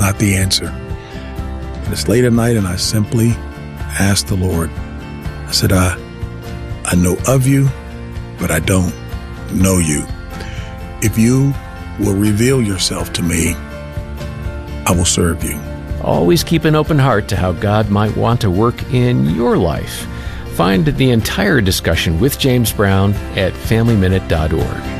not the answer. And it's late at night, and I simply asked the Lord, I said, I know of you, but I don't know you. If you will reveal yourself to me, I will serve you. Always keep an open heart to how God might want to work in your life. Find the entire discussion with James Brown at FamilyMinute.org.